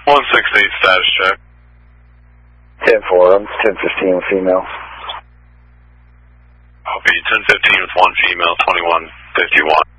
168 status check. 10-4, I'm 10-15 female. I'll be 10-15 with one female, 21-51.